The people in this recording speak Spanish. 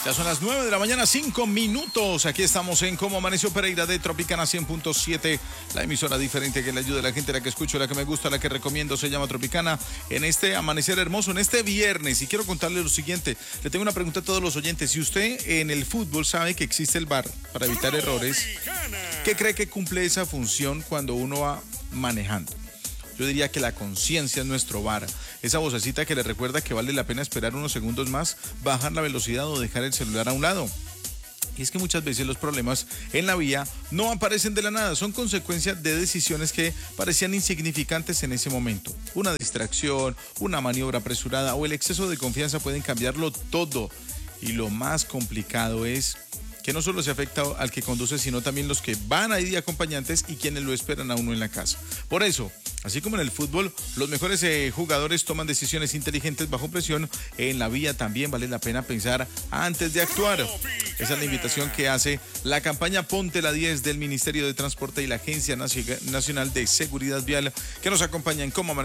Ya son las 9 de la mañana, 5 minutos. Aquí estamos en Cómo Amaneció Pereira de Tropicana 100.7, la emisora diferente que le ayuda a la gente, la que escucho, la que me gusta, la que recomiendo, se llama Tropicana. En este amanecer hermoso, en este viernes, y quiero contarle lo siguiente. Le tengo una pregunta a todos los oyentes. Si usted en el fútbol sabe que existe el VAR para evitar errores, ¿qué cree que cumple esa función cuando uno va manejando? Yo diría que la conciencia es nuestro VAR. Esa vocecita que le recuerda que vale la pena esperar unos segundos más, bajar la velocidad o dejar el celular a un lado. Y es que muchas veces los problemas en la vía no aparecen de la nada, son consecuencia de decisiones que parecían insignificantes en ese momento. Una distracción, una maniobra apresurada o el exceso de confianza pueden cambiarlo todo. Y lo más complicado es que no solo se afecta al que conduce, sino también los que van ahí de acompañantes y quienes lo esperan a uno en la casa. Por eso, así como en el fútbol, los mejores jugadores toman decisiones inteligentes bajo presión. En la vía también vale la pena pensar antes de actuar. Esa es la invitación que hace la campaña Ponte la 10 del Ministerio de Transporte y la Agencia Nacional de Seguridad Vial, que nos acompaña en Cómo Amaneció